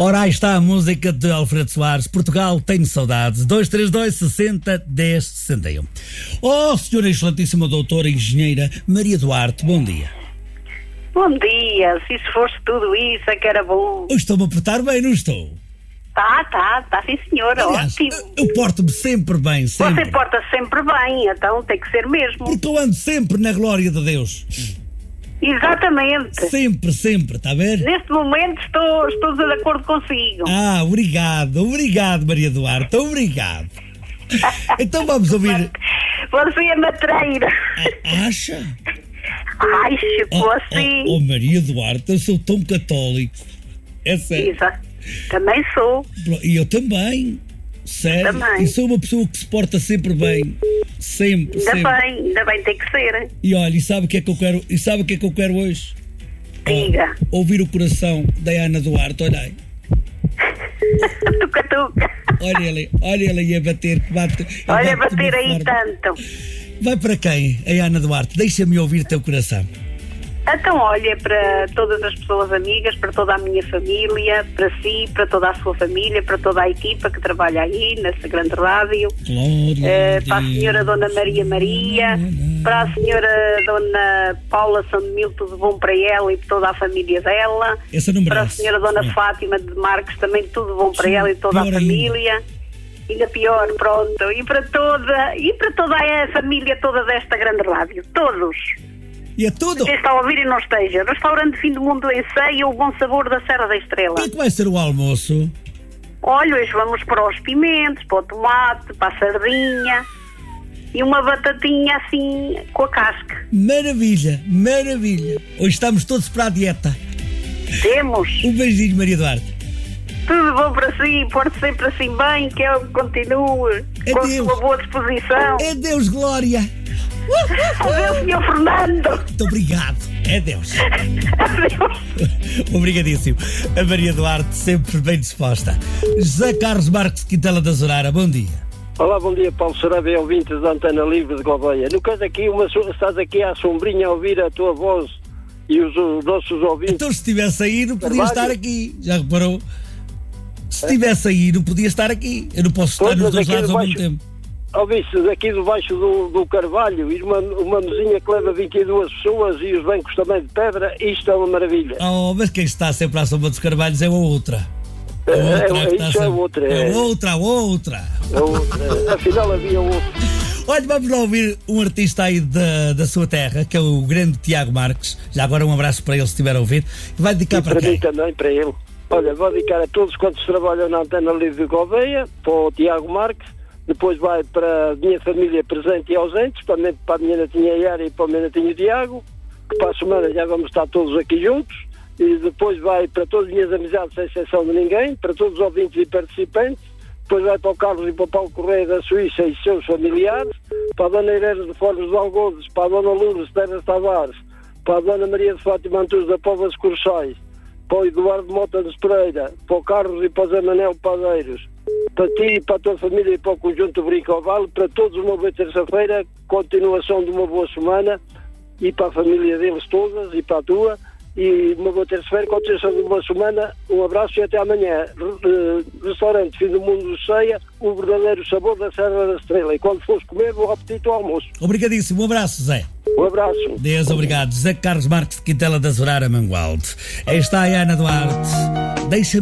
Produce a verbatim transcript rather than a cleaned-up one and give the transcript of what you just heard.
Ora, aí está a música de Alfredo Soares. Portugal, tenho saudades. dois três dois, sessenta, dez, sessenta e um. Oh, senhora excelentíssima doutora engenheira Maria Duarte, bom dia. Bom dia. Se isso fosse tudo isso, é que era bom. Eu estou-me a portar bem, não estou? Tá, tá, tá sim senhora, Aliás, ótimo. eu porto-me sempre bem, sempre. Você porta sempre bem, então tem que ser mesmo. Porque eu ando sempre na glória de Deus. Exatamente. Sempre, sempre, está a ver? Neste momento estou, estou de acordo consigo. Ah, obrigado, obrigado Maria Duarte, obrigado. Então vamos ouvir. Você é matreira. Ah, acha? Ai, ficou Oh, assim. oh, oh, Maria Duarte, eu sou tão católico. É sério. Exato. Também sou. E eu também. Sério. Também. E sou uma pessoa que se porta sempre bem. Sempre, Ainda sempre. bem, ainda bem tem que ser. E olha, e sabe o que é que eu quero? E sabe o que é que eu quero hoje? Diga. Oh, ouvir o coração da Ana Duarte, olha aí. Tuca, tuca. Olha ele, olha ele aí a bater. Que bate, Olha, bate bater de uma aí forma. tanto. Vai para quem, a Ana Duarte? Deixa-me ouvir teu coração. Então, olha, para todas as pessoas amigas, para toda a minha família, para si, para toda a sua família, para toda a equipa que trabalha aí, nessa grande rádio. Glória Eh, a para a Deus. senhora Dona Maria Maria, para a senhora Dona Paula Sandemil, tudo bom para ela e para toda a família dela. Essa não Para a merece. senhora Dona Sim. Fátima de Marques, também tudo bom para Sim, ela e toda a pior ainda. família. Ainda pior, pronto. E para toda, e para toda a família toda desta grande rádio. Todos. E é tudo. Quem está a ouvir e não esteja. Restaurante Fim do Mundo em Ceia, o bom sabor da Serra da Estrela. O que é que vai ser o almoço? Olha, hoje vamos para os pimentos, para o tomate, para a sardinha e uma batatinha assim com a casca. Maravilha, maravilha. Hoje estamos todos para a dieta. Temos. Um beijinho, Maria Duarte. Tudo bom para si, porte sempre assim bem, que eu continue com a Adeus. sua boa disposição. É Deus, Glória. Adeus, senhor Fernando. Muito obrigado. É Deus. Adeus. Obrigadíssimo. A Maria Duarte, sempre bem disposta. José Carlos Marques Quintela da Zorara, bom dia. Olá, bom dia, Paulo Sarabia, ouvintes da Antena Livre de Gouveia. No caso aqui, uma, estás aqui à sombrinha a ouvir a tua voz e os, os nossos ouvintes. Então, se estivesse aí, não podia Carvalho. estar aqui. Já reparou? Se estivesse aí, não podia estar aqui. Eu não posso estar Pois, nos mas dois aqui lados ao mesmo debaixo- tempo. Ouviste aqui debaixo do, do Carvalho e uma, uma mesinha que leva vinte e duas pessoas e os bancos também de pedra, isto é uma maravilha. Oh, mas quem está sempre à sombra dos Carvalhos é a outra. A É, outra é, que está isso é sempre- outra, É é. outra, a outra. É outra. Afinal havia outro. Olha, vamos lá ouvir um artista aí da, da sua terra, que é o grande Tiago Marques. Já agora um abraço para ele se estiver a ouvir. Vai dedicar E para para quem? mim também, para ele. Olha, vou dedicar a todos quantos trabalham na Antena Livre de Gouveia, para o Tiago Marques, depois vai para a minha família presente e ausentes, para a minha, para a minha netinha Yara e para o meu netinho Tiago, que para a semana já vamos estar todos aqui juntos, e depois vai para todas as minhas amizades, sem exceção de ninguém, para todos os ouvintes e participantes, depois vai para o Carlos e para o Paulo Correia da Suíça e seus familiares, para a Dona Herreira de Foros de Algodes, para a Dona Lourdes Terras Tavares, para a Dona Maria de Fátima Antunes da Póvoa dos Corçais, para o Eduardo Mota de Pereira, para o Carlos e para o Zé Manel Padeiros, para ti, para a tua família e para o conjunto Brinco ao Vale, para todos uma boa terça-feira, continuação de uma boa semana e para a família deles todas e para a tua, e uma boa terça-feira, continuação de uma boa semana, um abraço e até amanhã. Re- Restaurante Fim do Mundo Ceia, o verdadeiro sabor da Serra da Estrela, e quando fores comer, bom apetite ao almoço. Obrigadíssimo, um abraço, Zé. Um abraço. Deus, obrigado. José Carlos Marques de Quintela da Zorara, Mangualde. Aí está a Ana Duarte. Deixa-me